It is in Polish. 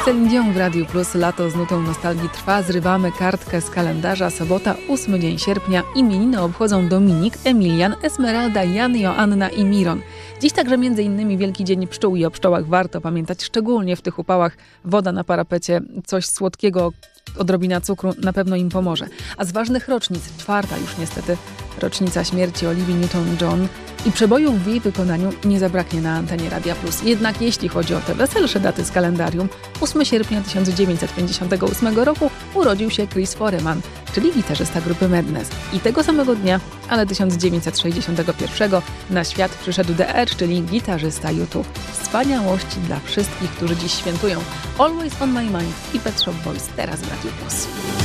Celine Dion w Radiu Plus. Lato z nutą nostalgii trwa. Zrywamy kartkę z kalendarza. Sobota, 8 dzień sierpnia. Imieniny obchodzą Dominik, Emilian, Esmeralda, Jan, Joanna i Miron. Dziś także m.in. Wielki Dzień Pszczół i o pszczołach warto pamiętać, szczególnie w tych upałach. Woda na parapecie, coś słodkiego, odrobina cukru na pewno im pomoże. A z ważnych rocznic, 4. już niestety rocznica śmierci Olivii Newton-John i przebojów w jej wykonaniu nie zabraknie na antenie Radia Plus. Jednak jeśli chodzi o te weselsze daty z kalendarium, 8 sierpnia 1958 roku urodził się Chris Foreman, czyli gitarzysta grupy Madness. I tego samego dnia, ale 1961 na świat przyszedł The Edge, czyli gitarzysta U2. Wspaniałości dla wszystkich, którzy dziś świętują. Always on my mind i Pet Shop Boys teraz w Radiu Plus.